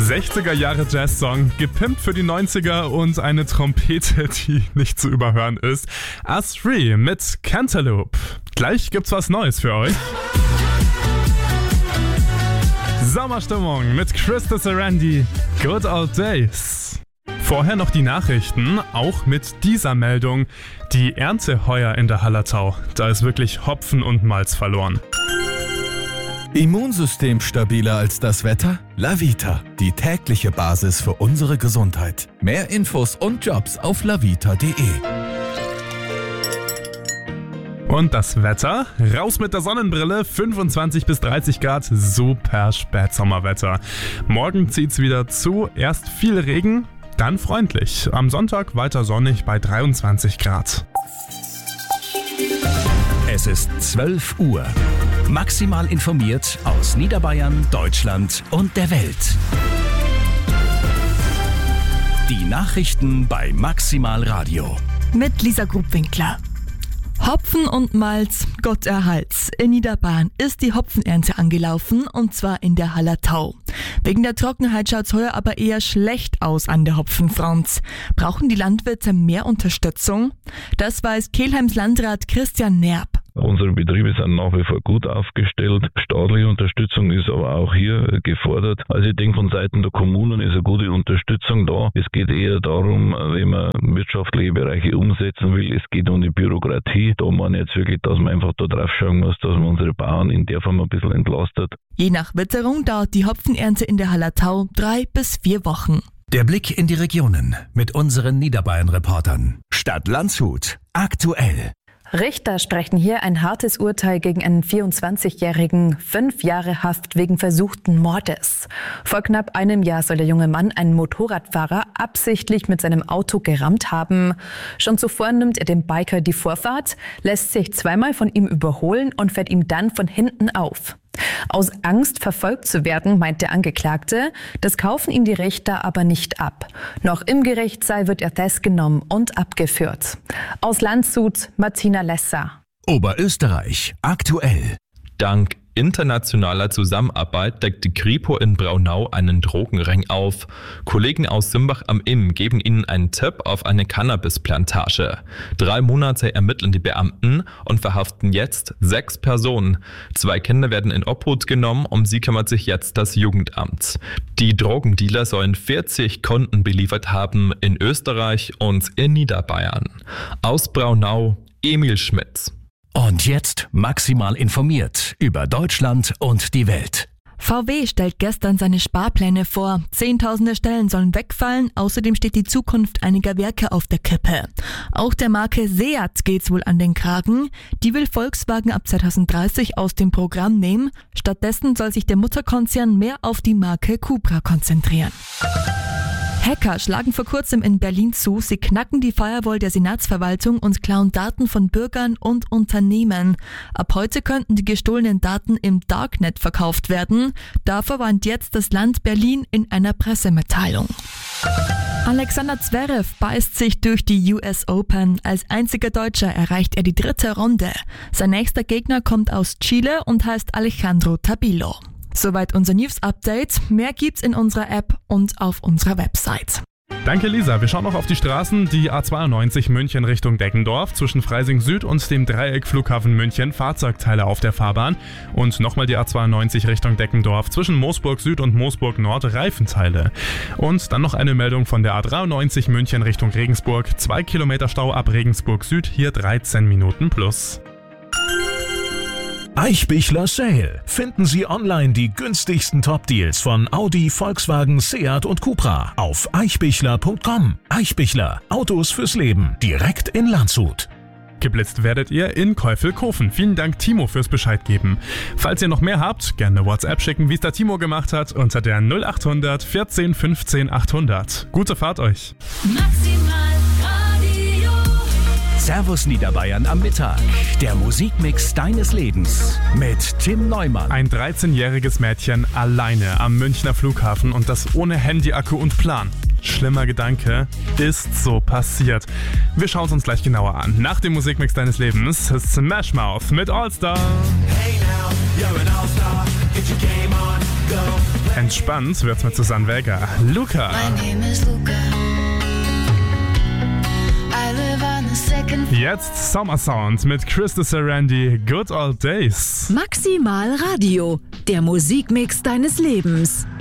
60er Jahre Jazz-Song, gepimpt für die 90er und eine Trompete, die nicht zu überhören ist. Us Free mit Cantaloupe. Gleich gibt's was Neues für euch. Sommerstimmung mit Krista Sarandi, Good Old Days. Vorher noch die Nachrichten, auch mit dieser Meldung. Die Ernte heuer in der Hallertau, da ist wirklich Hopfen und Malz verloren. Immunsystem stabiler als das Wetter? Lavita, die tägliche Basis für unsere Gesundheit. Mehr Infos und Jobs auf lavita.de. Und das Wetter? Raus mit der Sonnenbrille, 25 bis 30 Grad, super Spätsommerwetter. Morgen zieht's wieder zu, erst viel Regen, dann freundlich. Am Sonntag weiter sonnig bei 23 Grad. Es ist 12 Uhr. Maximal informiert aus Niederbayern, Deutschland und der Welt. Die Nachrichten bei Maximal Radio. Mit Lisa Grubwinkler. Hopfen und Malz, Gott erhalt's. In Niederbayern ist die Hopfenernte angelaufen, und zwar in der Hallertau. Wegen der Trockenheit schaut's heuer aber eher schlecht aus an der Hopfenfront. Brauchen die Landwirte mehr Unterstützung? Das weiß Kelheims Landrat Christian Nerb. Unsere Betriebe sind nach wie vor gut aufgestellt. Staatliche Unterstützung ist aber auch hier gefordert. Also ich denke, von Seiten der Kommunen ist eine gute Unterstützung da. Es geht eher darum, wenn man wirtschaftliche Bereiche umsetzen will, es geht um die Bürokratie. Da meine ich jetzt wirklich, dass man einfach da drauf schauen muss, dass man unsere Bauern in der Form ein bisschen entlastet. Je nach Witterung dauert die Hopfenernte in der Hallertau 3 bis 4 Wochen. Der Blick in die Regionen mit unseren Niederbayern-Reportern. Stadt Landshut. Aktuell. Richter sprechen hier ein hartes Urteil gegen einen 24-Jährigen, 5 Jahre Haft wegen versuchten Mordes. Vor knapp einem Jahr soll der junge Mann einen Motorradfahrer absichtlich mit seinem Auto gerammt haben. Schon zuvor nimmt er dem Biker die Vorfahrt, lässt sich zweimal von ihm überholen und fährt ihm dann von hinten auf. Aus Angst, verfolgt zu werden, meint der Angeklagte, das kaufen ihm die Richter aber nicht ab. Noch im Gerichtssaal wird er festgenommen und abgeführt. Aus Landshut, Martina Lesser. Oberösterreich. Aktuell. Dank internationaler Zusammenarbeit deckt die Kripo in Braunau einen Drogenring auf. Kollegen aus Simbach am Inn geben ihnen einen Tipp auf eine Cannabisplantage. 3 Monate ermitteln die Beamten und verhaften jetzt 6 Personen. 2 Kinder werden in Obhut genommen, um sie kümmert sich jetzt das Jugendamt. Die Drogendealer sollen 40 Kunden beliefert haben in Österreich und in Niederbayern. Aus Braunau, Emil Schmitz. Und jetzt maximal informiert über Deutschland und die Welt. VW stellt gestern seine Sparpläne vor. Zehntausende Stellen sollen wegfallen, außerdem steht die Zukunft einiger Werke auf der Kippe. Auch der Marke Seat geht's wohl an den Kragen. Die will Volkswagen ab 2030 aus dem Programm nehmen. Stattdessen soll sich der Mutterkonzern mehr auf die Marke Cupra konzentrieren. Hacker schlagen vor kurzem in Berlin zu. Sie knacken die Firewall der Senatsverwaltung und klauen Daten von Bürgern und Unternehmen. Ab heute könnten die gestohlenen Daten im Darknet verkauft werden. Davor warnt jetzt das Land Berlin in einer Pressemitteilung. Alexander Zverev beißt sich durch die US Open. Als einziger Deutscher erreicht er die 3. Runde. Sein nächster Gegner kommt aus Chile und heißt Alejandro Tabilo. Soweit unser News-Update. Mehr gibt's in unserer App und auf unserer Website. Danke Lisa, wir schauen noch auf die Straßen. Die A92 München Richtung Deggendorf, zwischen Freising Süd und dem Dreieckflughafen München, Fahrzeugteile auf der Fahrbahn. Und nochmal die A92 Richtung Deggendorf, zwischen Moosburg Süd und Moosburg Nord, Reifenteile. Und dann noch eine Meldung von der A93 München Richtung Regensburg, 2 Kilometer Stau ab Regensburg Süd, hier 13 Minuten plus. Eichbichler Sale. Finden Sie online die günstigsten Top-Deals von Audi, Volkswagen, Seat und Cupra auf eichbichler.com. Eichbichler. Autos fürs Leben. Direkt in Landshut. Geblitzt werdet ihr in Käufelkofen. Vielen Dank Timo fürs Bescheid geben. Falls ihr noch mehr habt, gerne WhatsApp schicken, wie es der Timo gemacht hat, unter der 0800 14 15 800. Gute Fahrt euch. Servus Niederbayern am Mittag. Der Musikmix deines Lebens mit Tim Neumann. Ein 13-jähriges Mädchen alleine am Münchner Flughafen und das ohne Handy, Akku und Plan. Schlimmer Gedanke, ist so passiert. Wir schauen es uns gleich genauer an. Nach dem Musikmix deines Lebens Smash Mouth mit All Star. Hey now, you're an all-star. Get your game on, go. Entspannt wird's mit Susanne Vega. Luca. Jetzt Summer Sound mit Krista Sarandi, Good Old Days. Maximal Radio, der Musikmix deines Lebens.